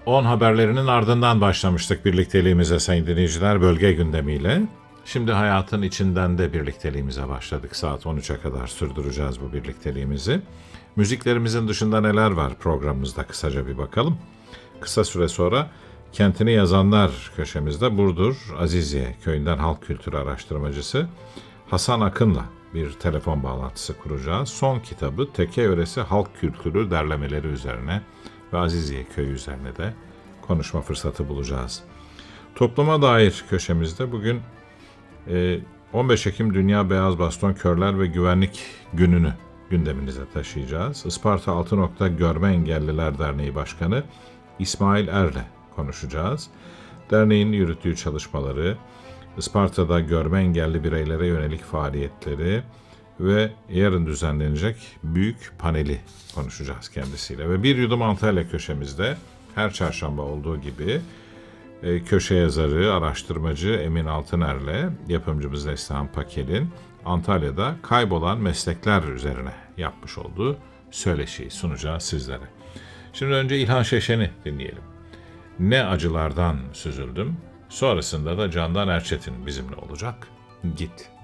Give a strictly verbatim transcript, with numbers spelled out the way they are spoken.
on haberlerinin ardından başlamıştık birlikteliğimize sayın dinleyiciler, bölge gündemiyle. Şimdi hayatın içinden de birlikteliğimize başladık. Saat on üçe kadar sürdüreceğiz bu birlikteliğimizi. Müziklerimizin dışında neler var programımızda kısaca bir bakalım. Kısa süre sonra Kentini Yazanlar köşemizde Burdur Aziziye köyünden halk kültürü araştırmacısı Hasan Akın'la bir telefon bağlantısı kuracağız. Son kitabı Teke Yöresi Halk Kültürü derlemeleri üzerine ve Aziziye köyü üzerine de konuşma fırsatı bulacağız. Topluma dair köşemizde bugün on beş Ekim Dünya Beyaz Baston Körler ve Güvenlik Günü'nü gündeminize taşıyacağız. Isparta Altı Nokta Görme Engelliler Derneği Başkanı İsmail Er'le konuşacağız. Derneğin yürüttüğü çalışmaları, Isparta'da görme engelli bireylere yönelik faaliyetleri ve yarın düzenlenecek büyük paneli konuşacağız kendisiyle. Ve Bir Yudum Antalya köşemizde her çarşamba olduğu gibi köşe yazarı, araştırmacı Emin Altıner'le yapımcımız Neslihan Pakel'in Antalya'da kaybolan meslekler üzerine yapmış olduğu söyleşiyi sunacağız sizlere. Şimdi önce İlhan Şeşen'i dinleyelim. Ne acılardan süzüldüm, sonrasında da Candan Erçetin bizimle olacak. Git.